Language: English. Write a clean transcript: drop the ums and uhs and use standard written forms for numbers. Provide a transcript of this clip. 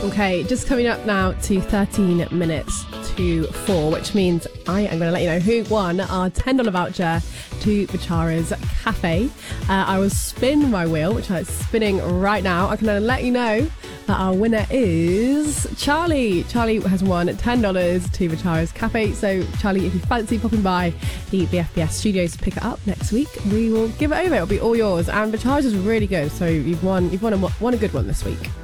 Okay, just coming up now to 13 minutes to 4, which means I am going to let you know who won our $10 voucher to Vichara's Cafe. I will spin my wheel, which is spinning right now. I can let you know that our winner is Charlie. Charlie has won $10 to Vichara's Cafe. So, Charlie, if you fancy popping by the FBS studios to pick it up next week, we will give it over. It'll be all yours. And Vichara's is really good. So, you've won a good one this week.